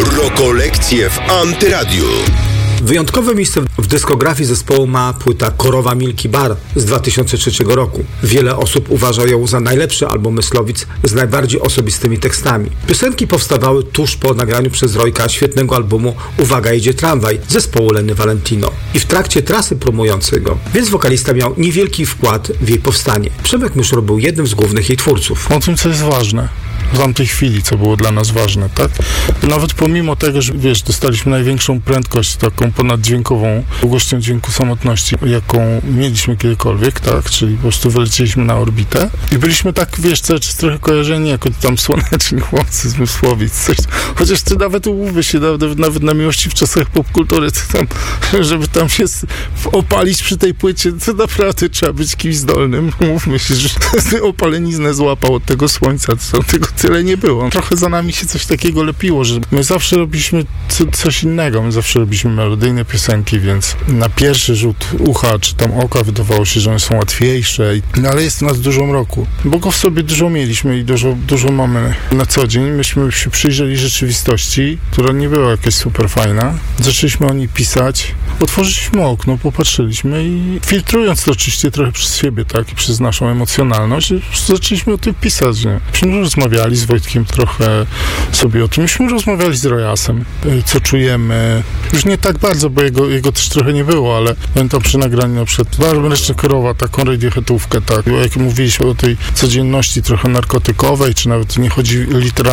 Rokolekcje w Antyradiu. Wyjątkowe miejsce w dyskografii zespołu ma płyta Korowa Milki Bar z 2003 roku. Wiele osób uważa ją za najlepszy album Myslowic z najbardziej osobistymi tekstami. Piosenki powstawały tuż po nagraniu przez Rojka świetnego albumu Uwaga, jedzie tramwaj zespołu Lenny Valentino i w trakcie trasy promującej go, więc wokalista miał niewielki wkład w jej powstanie. Przemek Myszor był jednym z głównych jej twórców. O tym, co jest ważne w tamtej chwili, co było dla nas ważne, tak? Nawet pomimo tego, że dostaliśmy największą prędkość, taką ponaddźwiękową długością dźwięku samotności, jaką mieliśmy kiedykolwiek, tak? Czyli po prostu wylecieliśmy na orbitę i byliśmy tak, cały czas trochę kojarzeni jako tam słoneczni chłopcy z Mysłowic, coś. Chociaż ty nawet umówmy się, nawet na Miłości w czasach popkultury, tam, żeby tam się opalić przy tej płycie, to naprawdę trzeba być kimś zdolnym. Umówmy się, że opaleniznę złapał od tego słońca, co tego tyle nie było. Trochę za nami się coś takiego lepiło, że my zawsze robiliśmy coś innego. My zawsze robiliśmy melodyjne piosenki, więc na pierwszy rzut ucha czy tam oka wydawało się, że one są łatwiejsze. No ale jest w nas dużo mroku, bo go w sobie dużo mieliśmy i dużo mamy na co dzień. Myśmy się przyjrzeli rzeczywistości, która nie była jakaś super fajna. Zaczęliśmy o niej pisać. Otworzyliśmy okno, popatrzyliśmy i filtrując to oczywiście trochę przez siebie, tak, i przez naszą emocjonalność, zaczęliśmy o tym pisać, nie? Myśmy rozmawiali z Wojtkiem trochę sobie o tym. Myśmy rozmawiali z Rojasem, co czujemy. Już nie tak bardzo, bo jego też trochę nie było, ale pamiętam przy nagraniu na przykład Mleczna Korowa, taką radiohetówkę, tak. Jak mówiliśmy o tej codzienności trochę narkotykowej, czy nawet nie chodzi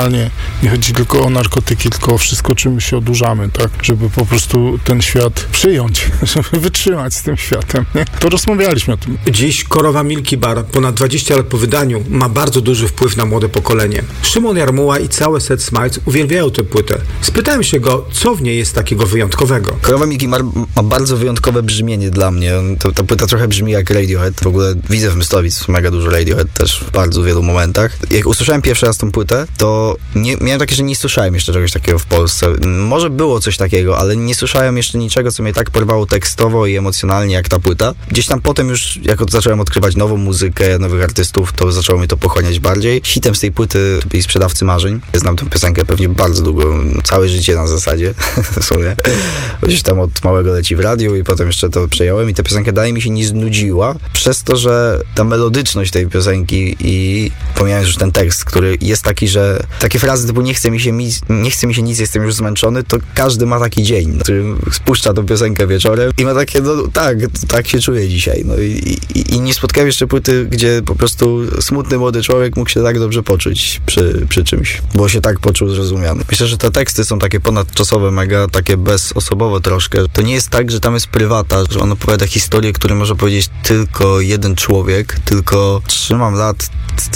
tylko o narkotyki, tylko o wszystko, czym my się odurzamy, tak. Żeby po prostu ten świat przyjąć, żeby wytrzymać z tym światem, nie? To rozmawialiśmy o tym. Dziś Korowa Milki Bar, ponad 20 lat po wydaniu, ma bardzo duży wpływ na młode pokolenie. Szymon Jarmuła i całe Sad Smiles uwielbiają tę płytę. Spytałem się go, co w niej jest takiego wyjątkowego. Korowa Milki Bar ma bardzo wyjątkowe brzmienie dla mnie. Ta płyta trochę brzmi jak Radiohead. W ogóle widzę w Myslowic mega dużo Radiohead też w bardzo wielu momentach. Jak usłyszałem pierwszy raz tą płytę, to miałem takie, że nie słyszałem jeszcze czegoś takiego w Polsce. Może było coś takiego, ale nie słyszałem jeszcze niczego, co mnie tak porwało tekstowo i emocjonalnie jak ta płyta. Gdzieś tam potem już, jak zacząłem odkrywać nową muzykę, nowych artystów, to zaczęło mnie to pochłaniać bardziej. Hitem z tej płyty to byli Sprzedawcy Marzeń. Znam tę piosenkę pewnie bardzo długo, całe życie na zasadzie w sumie. Gdzieś tam od małego leci w radiu i potem jeszcze to przejąłem i ta piosenka dalej mi się nie znudziła, przez to, że ta melodyczność tej piosenki i pomijając już ten tekst, który jest taki, że takie frazy typu nie chce mi się nic, jestem już zmęczony, to każdy ma taki dzień, który spuszcza tą piosenkę wieczorem i ma takie, no tak się czuję dzisiaj. No i nie spotkałem jeszcze płyty, gdzie po prostu smutny młody człowiek mógł się tak dobrze poczuć przy czymś, bo się tak poczuł zrozumiany. Myślę, że te teksty są takie ponadczasowe, mega takie bezosobowe troszkę. To nie jest tak, że tam jest prywata, że on opowiada historię, którą może powiedzieć tylko jeden człowiek, tylko trzymam lat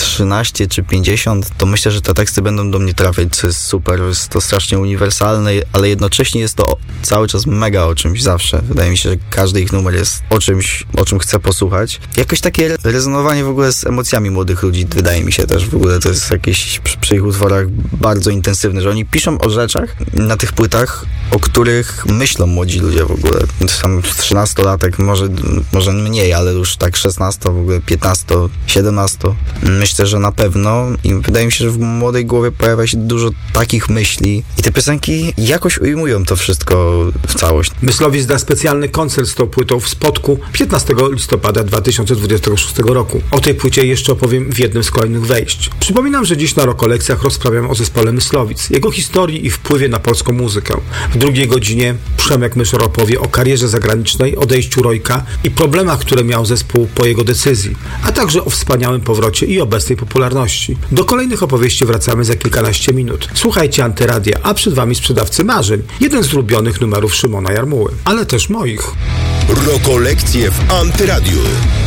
13 czy 50, to myślę, że te teksty będą do mnie trafiać, co jest super, jest to strasznie uniwersalne, ale jednocześnie jest to cały czas mega o czymś zawsze. Wydaje mi się, że każdy ich numer jest o czymś, o czym chcę posłuchać. Jakoś takie rezonowanie w ogóle z emocjami młodych ludzi, wydaje mi się też w ogóle, to jest jakieś przy ich utworach bardzo intensywne, że oni piszą o rzeczach na tych płytach, o których myślą młodzi ludzie w ogóle. Tam 13-latek, może mniej, ale już tak 16, w ogóle 15, 17. Myślę, że na pewno i wydaje mi się, że w młodej głowie pojawia się dużo takich myśli i te piosenki jakoś ujmują to wszystko w całość. Myslowic da specjalny koncert z tą płytą w Spodku 15 listopada 2026 roku. O tej płycie jeszcze opowiem w jednym z kolejnych wejść. Przypominam, że dziś na Rokolekcjach rozprawiam o zespole Myslowic, jego historii i wpływie na polską muzykę. W drugiej godzinie Przemek Myszor opowie o karierze zagranicznej, odejściu Rojka i problemach, które miał zespół po jego decyzji, a także o wspaniałym powrocie i obecnej popularności. Do kolejnych opowieści wracamy za kilkanaście minut. Słuchajcie Antyradia, a przed wami Sprzedawcy Marzeń, jeden z ulubionych numerów Szymona Jarmuły, ale też moich. Rokolekcje w Antyradiu.